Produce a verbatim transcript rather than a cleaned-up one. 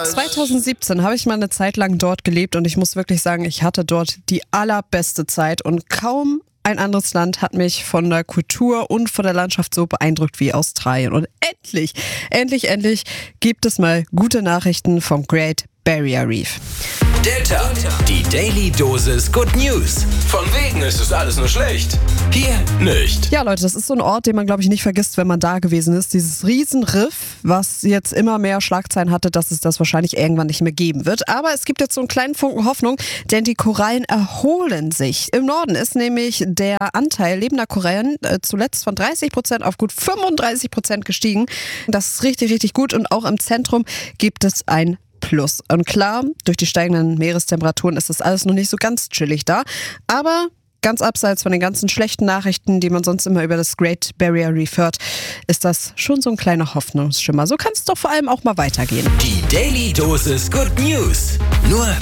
zweitausendsiebzehn habe ich mal eine Zeit lang dort gelebt und ich muss wirklich sagen, ich hatte dort die allerbeste Zeit und kaum ein anderes Land hat mich von der Kultur und von der Landschaft so beeindruckt wie Australien. Und endlich, endlich, endlich gibt es mal gute Nachrichten vom Great Barrier Reef. Delta, die Daily Dosis Good News. Von wegen ist es alles nur schlecht. Hier nicht. Ja, Leute, das ist so ein Ort, den man, glaube ich, nicht vergisst, wenn man da gewesen ist. Dieses Riesenriff, was jetzt immer mehr Schlagzeilen hatte, dass es das wahrscheinlich irgendwann nicht mehr geben wird. Aber es gibt jetzt so einen kleinen Funken Hoffnung, denn die Korallen erholen sich. Im Norden ist nämlich der Anteil lebender Korallen äh, zuletzt von dreißig Prozent auf gut fünfunddreißig Prozent gestiegen. Das ist richtig, richtig gut. Und auch im Zentrum gibt es ein Plus. Und klar, durch die steigenden Meerestemperaturen ist das alles noch nicht so ganz chillig da. Aber ganz abseits von den ganzen schlechten Nachrichten, die man sonst immer über das Great Barrier Reef hört, ist das schon so ein kleiner Hoffnungsschimmer. So kann es doch vor allem auch mal weitergehen. Die Daily Dosis Good News. Nur